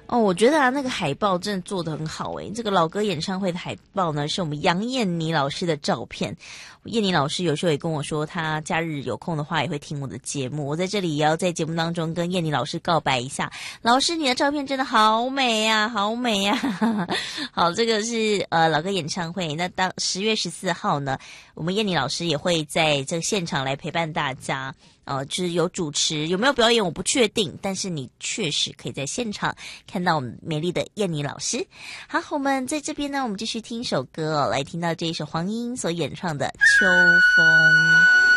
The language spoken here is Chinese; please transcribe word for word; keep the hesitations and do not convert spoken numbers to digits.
哦，我觉得啊，那个海报真的做得很好诶。这个老歌演唱会的海报呢，是我们杨燕妮老师的照片。燕妮老师有时候也跟我说，她假日有空的话也会听我的节目。我在这里也要在节目当中跟燕妮老师告白一下，老师你的照片真的好美呀、啊，好美呀、啊！好，这个是呃老歌演唱会。那当十月十四号呢，我们燕妮老师也会在这个现场来陪伴大家。呃，就是有主持，有没有表演我不确定，但是你确实可以在现场看到我们美丽的燕妮老师。好，我们在这边呢，我们继续听一首歌哦，来听到这一首黄莺所演唱的《秋风》。